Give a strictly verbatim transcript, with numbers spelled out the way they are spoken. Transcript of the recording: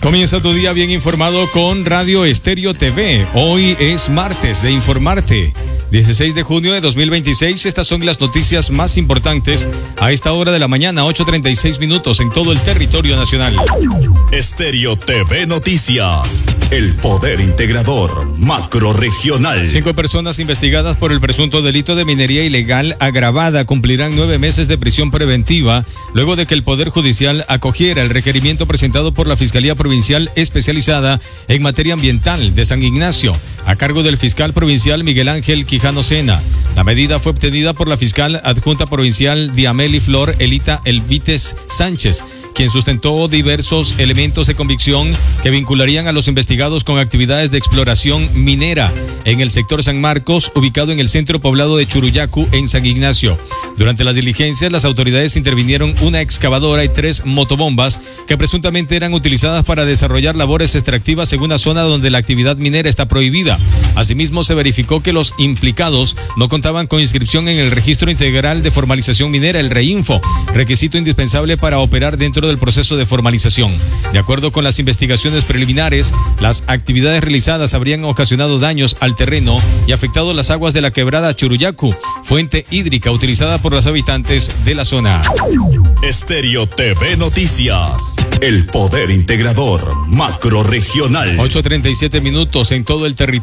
Comienza tu día bien informado con Radio Estéreo T V. Hoy es martes de informarte. dieciséis de junio de dos mil veintiséis, estas son las noticias más importantes a esta hora de la mañana, ocho treinta y seis minutos en todo el territorio nacional. Estéreo T V Noticias, el poder integrador macrorregional. Cinco personas investigadas por el presunto delito de minería ilegal agravada cumplirán nueve meses de prisión preventiva luego de que el Poder Judicial acogiera el requerimiento presentado por la Fiscalía Provincial Especializada en Materia Ambiental de San Ignacio, a cargo del fiscal provincial Miguel Ángel Quijano Sena. La medida fue obtenida por la fiscal adjunta provincial Diameli Flor Elita Elvites Sánchez, quien sustentó diversos elementos de convicción que vincularían a los investigados con actividades de exploración minera en el sector San Marcos, ubicado en el centro poblado de Churuyacu, en San Ignacio. Durante las diligencias, las autoridades intervinieron una excavadora y tres motobombas que presuntamente eran utilizadas para desarrollar labores extractivas en una zona donde la actividad minera está prohibida. Asimismo, se verificó que los implicados no contaban con inscripción en el Registro Integral de Formalización Minera, el REINFO, requisito indispensable para operar dentro del proceso de formalización. De acuerdo con las investigaciones preliminares, las actividades realizadas habrían ocasionado daños al terreno y afectado las aguas de la quebrada Churuyacu, fuente hídrica utilizada por los habitantes de la zona. Estéreo T V Noticias, el poder integrador macrorregional. ocho treinta y siete minutos en todo el territorio